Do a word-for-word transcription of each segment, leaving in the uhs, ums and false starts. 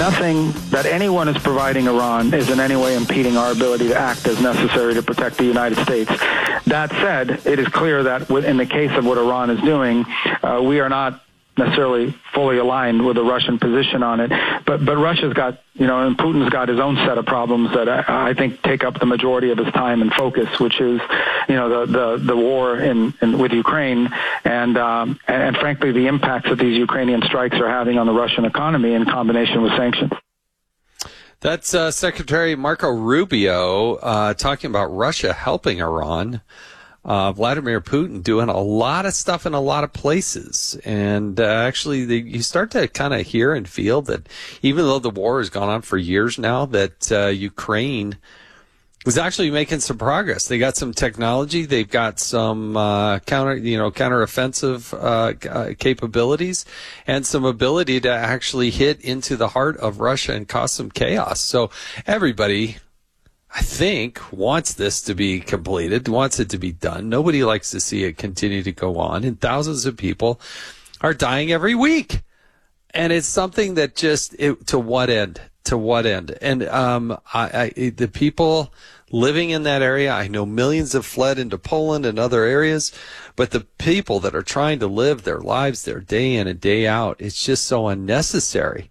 nothing that anyone is providing Iran is in any way impeding our ability to act as necessary to protect the United States. That said, it is clear that in the case of what Iran is doing, uh, we are not necessarily fully aligned with the Russian position on it. But but Russia's got, you know, and Putin's got his own set of problems that I, I think take up the majority of his time and focus, which is, you know, the the, the war in, in with Ukraine and, um, and and frankly the impacts that these Ukrainian strikes are having on the Russian economy in combination with sanctions. That's uh, Secretary Marco Rubio uh, talking about Russia helping Iran. Uh, Vladimir Putin doing a lot of stuff in a lot of places. And uh, actually, the, you start to kind of hear and feel that even though the war has gone on for years now, that uh, Ukraine was actually making some progress. They got some technology. They've got some uh, counter, you know, counteroffensive uh, uh, capabilities and some ability to actually hit into the heart of Russia and cause some chaos. So everybody, I think, wants this to be completed, wants it to be done. Nobody likes to see it continue to go on, and thousands of people are dying every week. And it's something that just, it, to what end? To what end? And um, I, I, the people living in that area, I know millions have fled into Poland and other areas, but the people that are trying to live their lives there day in and day out, it's just so unnecessary.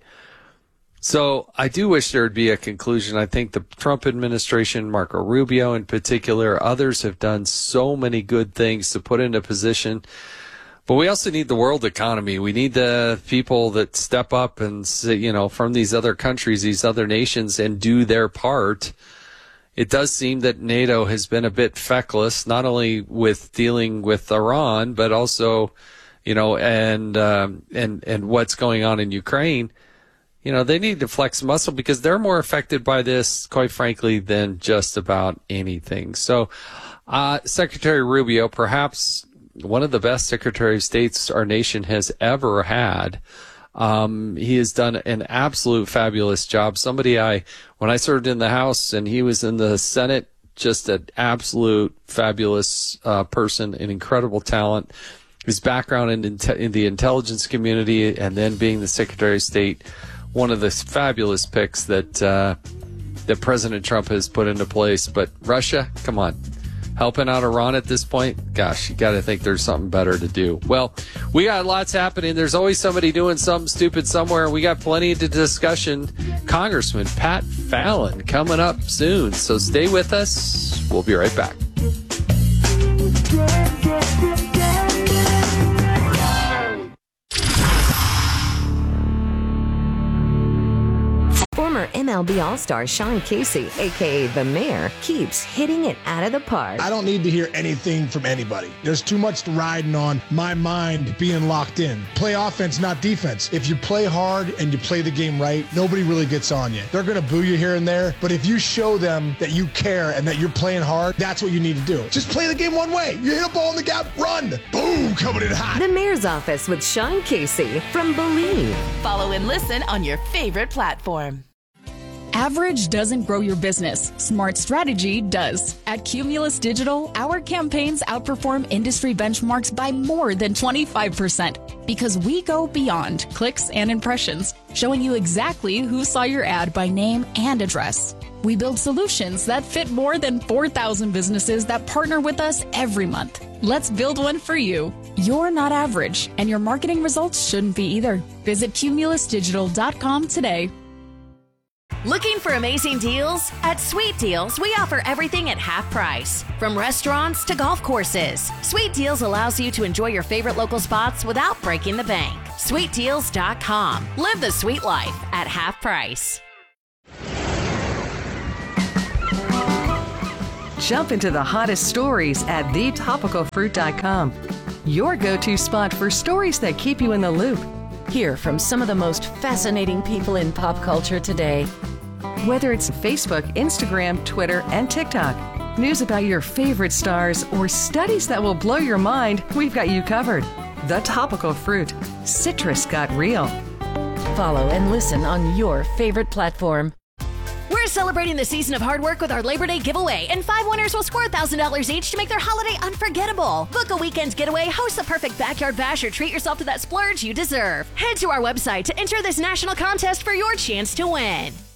So I do wish there would be a conclusion. I think the Trump administration, Marco Rubio in particular, others have done so many good things to put into position. But we also need the world economy. We need the people that step up and, you know, from these other countries, these other nations, and do their part. It does seem that NATO has been a bit feckless, not only with dealing with Iran, but also, you know, and um, and and what's going on in Ukraine. You know, they need to flex muscle because they're more affected by this, quite frankly, than just about anything. So, uh, Secretary Rubio, perhaps one of the best Secretary of States our nation has ever had. Um, he has done an absolute fabulous job. Somebody I, when I served in the House and he was in the Senate, just an absolute fabulous uh, person, an incredible talent. His background in, in the intelligence community and then being the Secretary of State, one of the fabulous picks that uh, that President Trump has put into place. But Russia, come on, helping out Iran at this point, gosh, you got to think there's something better to do. Well, we got lots happening. There's always somebody doing something stupid somewhere. We got plenty of discussion. Congressman Pat Fallon coming up soon. So stay with us. We'll be right back. Former M L B All-Star Sean Casey, a k a. The Mayor, keeps hitting it out of the park. I don't need to hear anything from anybody. There's too much riding on my mind being locked in. Play offense, not defense. If you play hard and you play the game right, nobody really gets on you. They're going to boo you here and there, but if you show them that you care and that you're playing hard, that's what you need to do. Just play the game one way. You hit a ball in the gap, run. Boom, coming in hot. The Mayor's Office with Sean Casey from Believe. Follow and listen on your favorite platform. Average doesn't grow your business. Smart strategy does. At Cumulus Digital, our campaigns outperform industry benchmarks by more than twenty-five percent because we go beyond clicks and impressions, showing you exactly who saw your ad by name and address. We build solutions that fit more than four thousand businesses that partner with us every month. Let's build one for you. You're not average, and your marketing results shouldn't be either. Visit cumulus digital dot com today. Looking for amazing deals? At Sweet Deals, we offer everything at half price. From restaurants to golf courses, Sweet Deals allows you to enjoy your favorite local spots without breaking the bank. sweet deals dot com. Live the sweet life at half price. Jump into the hottest stories at the topical fruit dot com. Your go-to spot for stories that keep you in the loop. Hear from some of the most fascinating people in pop culture today. Whether it's Facebook, Instagram, Twitter, and TikTok, news about your favorite stars, or studies that will blow your mind, we've got you covered. The Topical Fruit. Citrus got real. Follow and listen on your favorite platform. We're celebrating the season of hard work with our Labor Day giveaway, and five winners will score one thousand dollars each to make their holiday unforgettable. Book a weekend getaway, host the perfect backyard bash, or treat yourself to that splurge you deserve. Head to our website to enter this national contest for your chance to win.